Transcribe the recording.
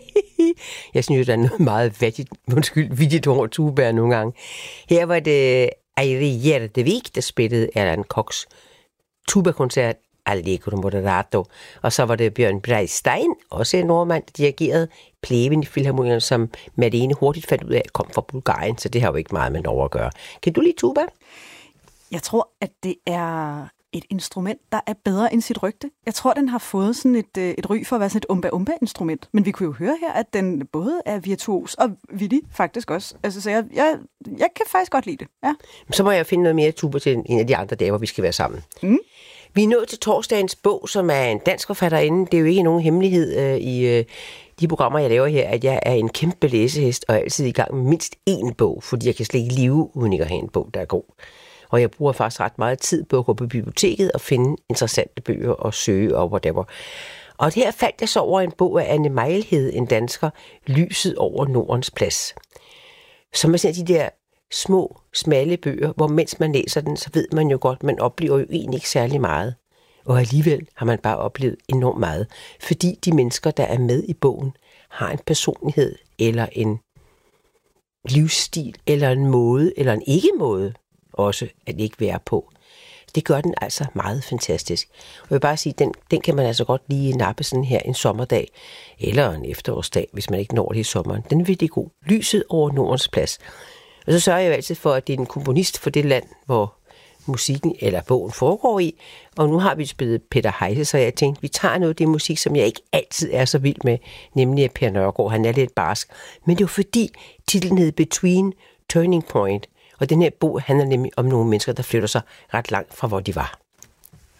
Jeg synes, der er noget meget vittigt over tubaer nogle gange. Her var det Eiri Hjertevik, der spillede Erland Kochs tubakoncert Allegro Moderato. Og så var det Bjørn Breistein, også en nordmand, der dirigerede Pleven i Filharmonien, som Malene hurtigt fandt ud af, at kom fra Bulgarien, så det har jo ikke meget med Norge at gøre. Kan du lide tuba? Jeg tror, at det er et instrument, der er bedre end sit rygte. Jeg tror, den har fået sådan et ry for at være sådan et umba-umba-instrument. Men vi kunne jo høre her, at den både er virtuos og vittig faktisk også. Altså, så jeg kan faktisk godt lide det. Ja. Så må jeg finde noget mere tuba til en af de andre dage, hvor vi skal være sammen. Mm. Vi er nået til torsdagens bog, som er en dansk forfatterinde. Det er jo ikke nogen hemmelighed i de programmer, jeg laver her, at jeg er en kæmpe læsehest og er altid i gang med mindst én bog, fordi jeg kan slet ikke leve uden ikke at have en bog, der er god. Og jeg bruger faktisk ret meget tid på at gå på biblioteket og finde interessante bøger og søge og whatever. Og her faldt jeg så over en bog af Anne Mejlhed, en dansker, Lyset over Nordens plads. Som er sådan de der små, smalle bøger, hvor mens man læser den, så ved man jo godt, man oplever jo egentlig ikke særlig meget. Og alligevel har man bare oplevet enormt meget, fordi de mennesker, der er med i bogen, har en personlighed, eller en livsstil, eller en måde, eller en ikke-måde, også at ikke være på. Det gør den altså meget fantastisk. Og jeg vil bare sige, den kan man altså godt lige nappe sådan her en sommerdag, eller en efterårsdag, hvis man ikke når det i sommeren. Den er virkelig god. Lyset over Nordens plads. Og så sørger jeg jo altid for, at det er en komponist for det land, hvor musikken eller bogen foregår i. Og nu har vi spillet Peter Heise, så jeg tænkte, vi tager noget af det musik, som jeg ikke altid er så vild med, nemlig Per Nørgaard. Han er lidt barsk. Men det er jo fordi, titlen hed Between Turning Point. Og den her bog handler nemlig om nogle mennesker, der flytter sig ret langt fra, hvor de var.